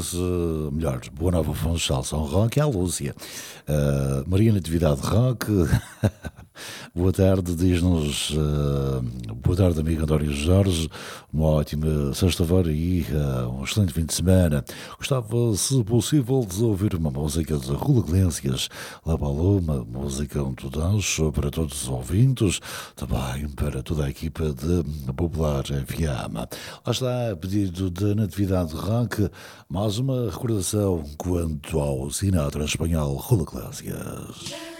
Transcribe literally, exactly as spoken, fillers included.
dias, uh, melhor, Boa Nova Funchal São Roque à Lúcia. Uh, Maria Natividade Roque, boa tarde, diz-nos, uh, boa tarde, amigo António Jorge, uma ótima sexta-feira e uh, um excelente fim de semana. Gostava, se possível, de ouvir uma música de Rula Iglesias, La Paloma, música um tudanço para todos os ouvintes, também para toda a equipa de Popular F M. Lá está, a pedido da Natividade Roque, mais uma recordação quanto ao Sinatra espanhol Rula Iglesias.